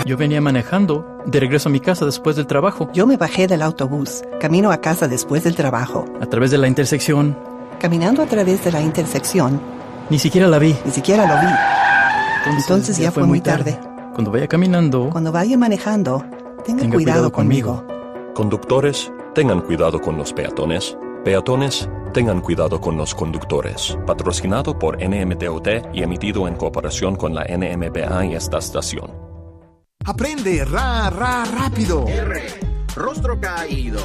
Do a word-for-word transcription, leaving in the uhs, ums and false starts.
Yo venía manejando de regreso a mi casa después del trabajo. Yo me bajé del autobús, camino a casa después del trabajo. A través de la intersección. Caminando a través de la intersección. Ni siquiera la vi. Ni siquiera lo vi. Entonces, Entonces ya, ya fue, fue muy tarde. tarde. Cuando vaya caminando... Cuando vaya manejando, tenga, tenga cuidado, cuidado conmigo. conmigo. Conductores, tengan cuidado con los peatones. Peatones, tengan cuidado con los conductores. Patrocinado por N M T O T y emitido en cooperación con la N M B A y esta estación. Aprende ra, ra, rápido. R, rostro caído.